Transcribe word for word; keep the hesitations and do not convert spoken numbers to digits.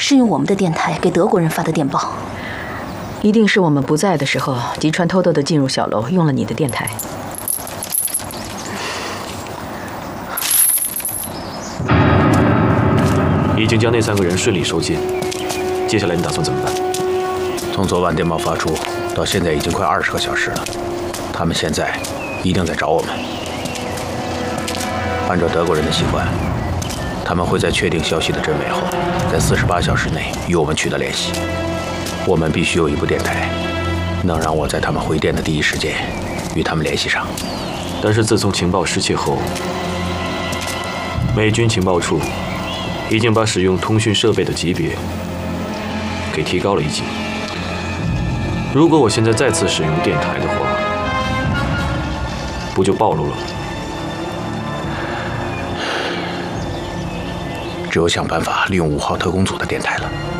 是用我们的电台给德国人发的电报。 一定是我们不在的时候，吉川偷偷的进入小楼，用了你的电台。 已经将那三个人顺利收监，接下来你打算怎么办？ 从昨晚电报发出到现在已经快二十个小时了，他们现在一定在找我们。按照德国人的习惯，他们会在确定消息的真伪后，在四十八小时内与我们取得联系。我们必须有一部电台，能让我在他们回电的第一时间与他们联系上。 但是自从情报失窃后，美军情报处已经把使用通讯设备的级别给提高了一级。如果我现在再次使用电台的话，不就暴露了？ 只有想办法利用五号特工组的电台了。